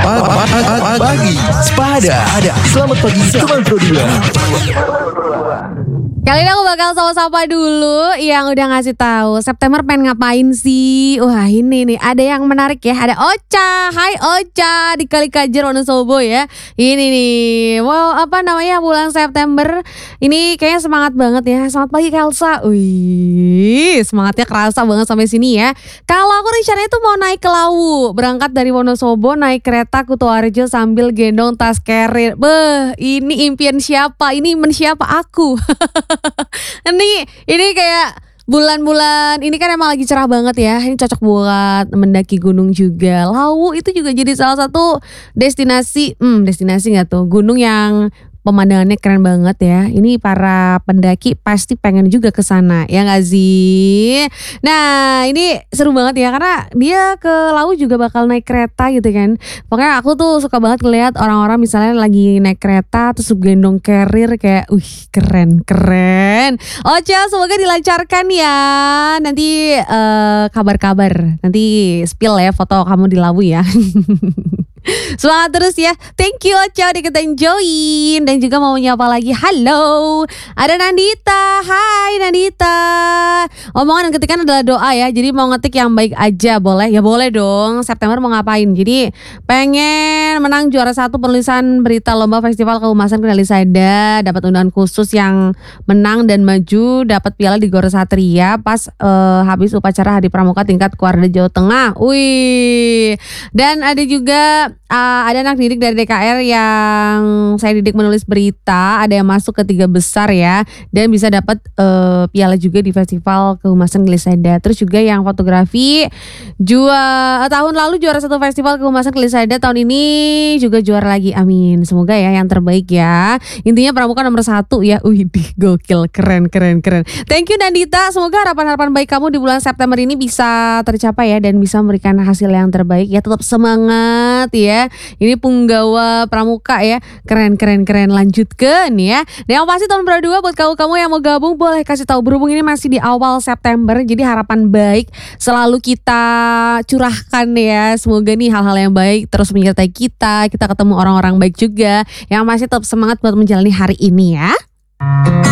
Pagi Sepada. Selamat pagi teman Pro 2. Kali ini aku bakal sapa-sapa dulu yang udah ngasih tahu September pengen ngapain sih. Wah ini nih ada yang menarik ya. Ada Ocha. Hai Ocha di Kalikajar Wonosobo ya. Ini nih. Wow apa namanya bulan September. Ini kayaknya semangat banget ya. Selamat pagi Kelsa. Wih semangatnya kerasa banget sampai sini ya. Kalau aku rencananya tuh mau naik ke Lawu. Berangkat dari Wonosobo naik kereta Kutoarjo sambil gendong tas carrier. Beh ini impian siapa? Ini impian siapa? Aku. Ini kayak bulan-bulan ini kan emang lagi cerah banget ya. Ini cocok buat mendaki gunung juga. Lawu itu juga jadi salah satu destinasi nggak tuh gunung yang pemandangannya keren banget ya. Ini para pendaki pasti pengen juga ke sana ya nggak sih? Nah ini seru banget ya karena dia ke Lawu juga bakal naik kereta gitu kan. Pokoknya aku tuh suka banget ngeliat orang-orang misalnya lagi naik kereta terus gendong carrier kayak keren. Ocha semoga dilancarkan ya. Nanti kabar-kabar. Nanti spill ya foto kamu di Lawu ya. Semangat terus ya. Thank you Ocha udah ikutan join. Dan juga mau menyapa lagi. Halo ada Nandita. Hai Nandita. Omongan dan ketikan adalah doa ya. Jadi mau ngetik yang baik aja boleh? Ya boleh dong. September mau ngapain? Jadi pengen menang juara 1 penulisan berita lomba festival kehumasan Kendali Sada. Dapat undangan khusus yang menang dan maju. Dapat piala di Gor Satria pas habis upacara Hari Pramuka tingkat Kuarda Jawa Tengah. Wih. Dan ada juga ada anak didik dari DKR yang saya didik menulis berita, ada yang masuk ke 3 besar ya, dan bisa dapat piala juga di Festival Kehumasan Glisada. Terus juga yang fotografi tahun lalu juara 1 Festival Kehumasan Glisada, tahun ini juga juara lagi. Amin. Semoga ya yang terbaik ya. Intinya pramuka nomor 1 ya. Gokil, keren. Thank you Nandita. Semoga harapan-harapan baik kamu di bulan September ini bisa tercapai ya dan bisa memberikan hasil yang terbaik ya. Tetap semangat ya. Ini punggawa pramuka ya. Keren. Lanjutkan ya. Dan yang pasti tahun baru 2 buat kamu yang mau gabung boleh kasih tahu, berhubung ini masih di awal September. Jadi harapan baik selalu kita curahkan ya. Semoga nih hal-hal yang baik terus menyertai kita ketemu orang-orang baik juga yang masih tetap semangat buat menjalani hari ini ya.